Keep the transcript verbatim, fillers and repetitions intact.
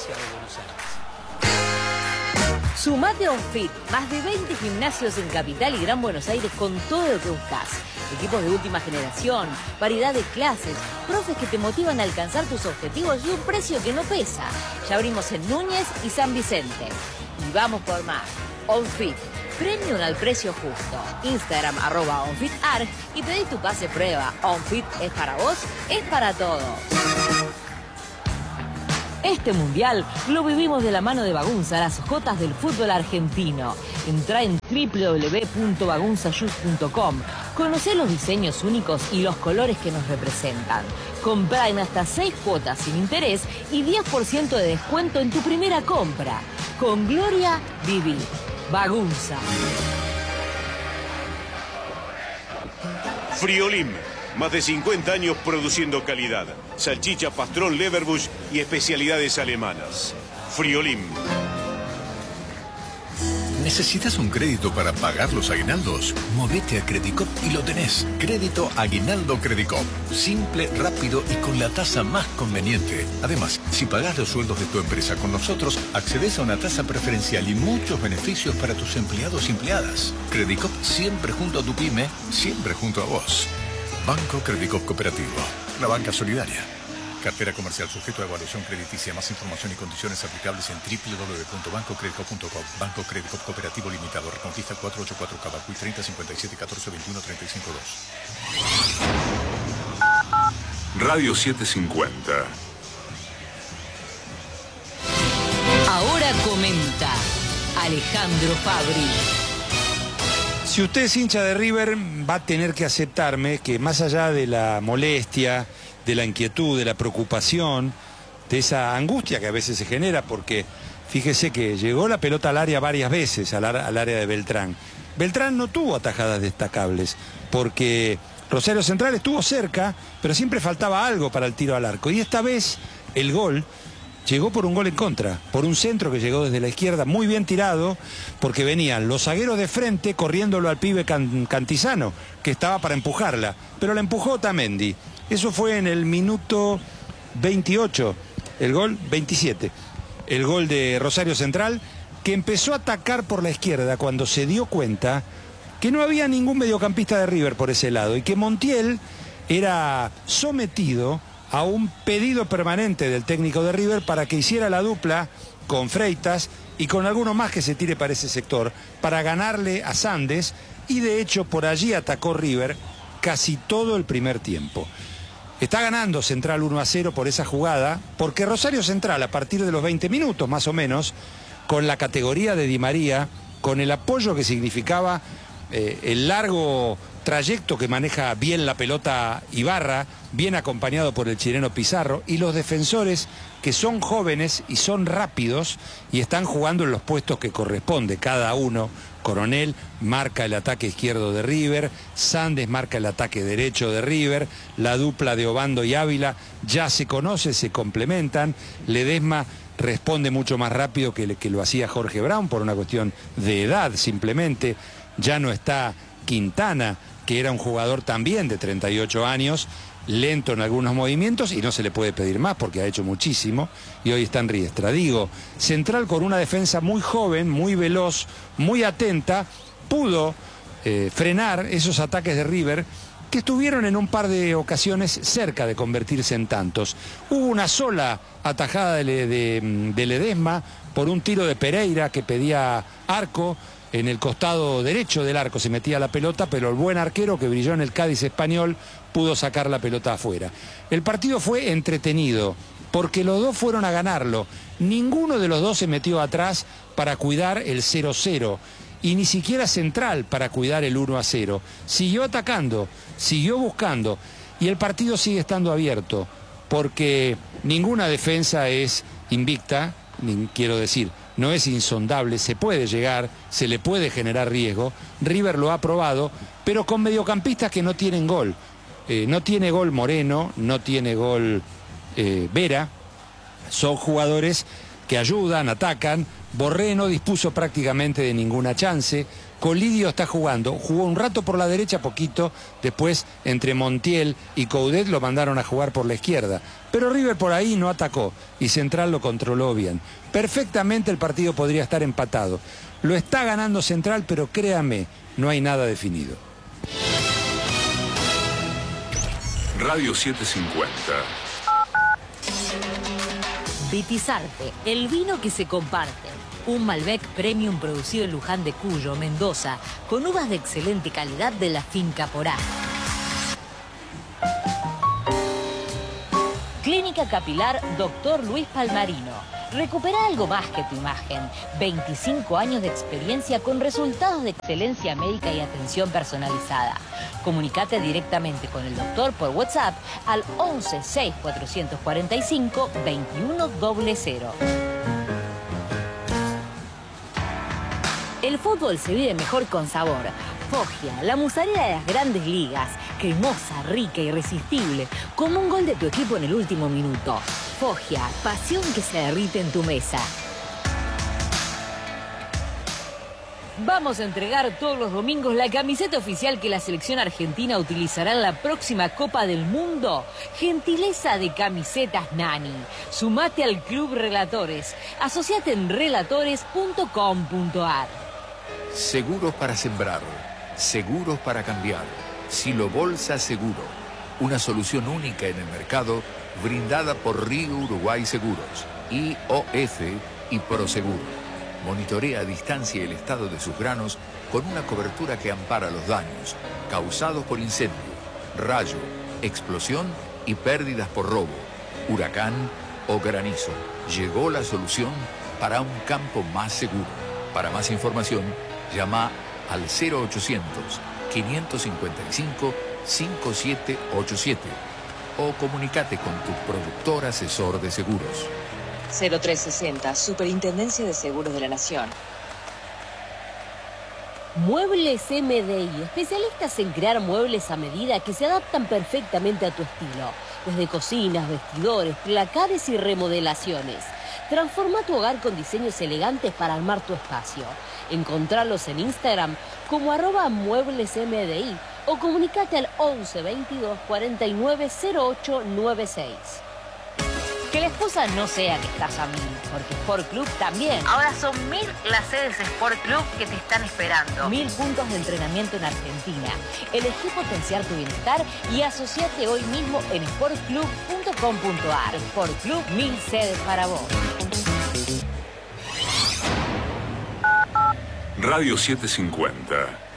provincia de Buenos Aires. Sumate a OnFit, más de veinte gimnasios en Capital y Gran Buenos Aires con todo lo que buscas. Equipos de última generación, variedad de clases, profes que te motivan a alcanzar tus objetivos y un precio que no pesa. Ya abrimos en Núñez y San Vicente. Y vamos por más. OnFit, premium al precio justo. Instagram arroba OnFitArg y pedí tu pase prueba. OnFit es para vos, es para todos. Este mundial lo vivimos de la mano de Bagunza, las jotas del fútbol argentino. Entrá en w w w punto bagunza shoes punto com. Conocé los diseños únicos y los colores que nos representan. Comprá en hasta seis cuotas sin interés y diez por ciento de descuento en tu primera compra. Con Gloria, viví. Bagunza. Friolim. Más de cincuenta años produciendo calidad. Salchicha, pastrón, leverbush y especialidades alemanas. Friolim. ¿Necesitas un crédito para pagar los aguinaldos? Movete a Credicop y lo tenés. Crédito Aguinaldo Credicop. Simple, rápido y con la tasa más conveniente. Además, si pagás los sueldos de tu empresa con nosotros, accedes a una tasa preferencial y muchos beneficios para tus empleados y empleadas. Credicop siempre junto a tu pyme, siempre junto a vos. Banco Credicop Cooperativo, la banca solidaria. Cartera comercial sujeto a evaluación crediticia. Más información y condiciones aplicables en w w w punto banco credicop punto com. Banco Credicop Cooperativo Limitado. Reconquista cuatrocientos ochenta y cuatro Cabacuy treinta cincuenta y siete catorce veintiuno treinta y cinco dos. Radio setecientos cincuenta. Ahora comenta Alejandro Fabri. Si usted es hincha de River, va a tener que aceptarme que más allá de la molestia, de la inquietud, de la preocupación, de esa angustia que a veces se genera, porque fíjese que llegó la pelota al área varias veces, al, al área de Beltrán. Beltrán no tuvo atajadas destacables, porque Rosario Central estuvo cerca, pero siempre faltaba algo para el tiro al arco. Y esta vez el gol llegó por un gol en contra, por un centro que llegó desde la izquierda, muy bien tirado, porque venían los zagueros de frente corriéndolo al pibe Can Cantizano, que estaba para empujarla, pero la empujó Otamendi. Eso fue en el minuto veintiocho, el gol veintisiete, el gol de Rosario Central, que empezó a atacar por la izquierda cuando se dio cuenta que no había ningún mediocampista de River por ese lado y que Montiel era sometido a un pedido permanente del técnico de River para que hiciera la dupla con Freitas y con alguno más que se tire para ese sector, para ganarle a Sandes, y de hecho por allí atacó River casi todo el primer tiempo. Está ganando Central uno a cero por esa jugada, porque Rosario Central a partir de los veinte minutos más o menos, con la categoría de Di María, con el apoyo que significaba eh, el largo trayecto que maneja bien la pelota Ibarra, bien acompañado por el chileno Pizarro, y los defensores que son jóvenes y son rápidos y están jugando en los puestos que corresponde cada uno. Coronel marca el ataque izquierdo de River, Sandes marca el ataque derecho de River, la dupla de Obando y Ávila ya se conoce, se complementan, Ledesma responde mucho más rápido que, que lo hacía Jorge Brown por una cuestión de edad simplemente, ya no está Quintana, que era un jugador también de treinta y ocho años, lento en algunos movimientos y no se le puede pedir más porque ha hecho muchísimo y hoy está en Riestra. Digo, Central con una defensa muy joven, muy veloz, muy atenta, pudo eh, frenar esos ataques de River que estuvieron en un par de ocasiones cerca de convertirse en tantos. Hubo una sola atajada de, de, de Ledesma por un tiro de Pereira que pedía arco. En el costado derecho del arco se metía la pelota, pero el buen arquero que brilló en el Cádiz español pudo sacar la pelota afuera. El partido fue entretenido, porque los dos fueron a ganarlo. Ninguno de los dos se metió atrás para cuidar el cero cero, y ni siquiera Central para cuidar el uno a cero. Siguió atacando, siguió buscando, y el partido sigue estando abierto, porque ninguna defensa es invicta, quiero decir, no es insondable, se puede llegar, se le puede generar riesgo. River lo ha probado, pero con mediocampistas que no tienen gol. Eh, no tiene gol Moreno, no tiene gol eh, Vera. Son jugadores que ayudan, atacan. Borré no dispuso prácticamente de ninguna chance. Colidio está jugando, jugó un rato por la derecha, poquito, después entre Montiel y Coudet lo mandaron a jugar por la izquierda. Pero River por ahí no atacó y Central lo controló bien. Perfectamente el partido podría estar empatado. Lo está ganando Central, pero créame, no hay nada definido. Radio setecientos cincuenta. Vitizarte, el vino que se comparte. Un Malbec Premium producido en Luján de Cuyo, Mendoza, con uvas de excelente calidad de la finca Porá. Clínica Capilar Doctor Luis Palmarino. Recupera algo más que tu imagen. veinticinco años de experiencia con resultados de excelencia médica y atención personalizada. Comunicate directamente con el doctor por WhatsApp al once seis cuatrocientos cuarenta y cinco veintiuno cero. El fútbol se vive mejor con sabor. Foggia, la mozzarella de las grandes ligas. Cremosa, rica, irresistible. Como un gol de tu equipo en el último minuto. Foggia, pasión que se derrite en tu mesa. Vamos a entregar todos los domingos la camiseta oficial que la selección argentina utilizará en la próxima Copa del Mundo. Gentileza de Camisetas Nani. Sumate al Club Relatores. Asociate en relatores punto com punto ar. Seguros para sembrar, seguros para cambiar. Silo Bolsa Seguro, una solución única en el mercado brindada por Río Uruguay Seguros, I O F y Prosegur. Monitorea a distancia el estado de sus granos con una cobertura que ampara los daños causados por incendio, rayo, explosión y pérdidas por robo, huracán o granizo. Llegó la solución para un campo más seguro. Para más información, llama al cero ochocientos, quinientos cincuenta y cinco, cincuenta y siete ochenta y siete o comunícate con tu productor asesor de seguros. cero tres sesenta, Superintendencia de Seguros de la Nación. Muebles M D I, especialistas en crear muebles a medida que se adaptan perfectamente a tu estilo. Desde cocinas, vestidores, placares y remodelaciones. Transforma tu hogar con diseños elegantes para armar tu espacio. Encontrarlos en Instagram como arroba mueblesmdi o comunicate al once veintidós cuarenta y nueve cero ocho noventa y seis. Que la excusa no sea que estás a mil, porque Sport Club también. Ahora son mil las sedes Sport Club que te están esperando. Mil puntos de entrenamiento en Argentina. Elegí potenciar tu bienestar y asociate hoy mismo en sport club punto com punto ar. Sport Club, mil sedes para vos. Radio setecientos cincuenta.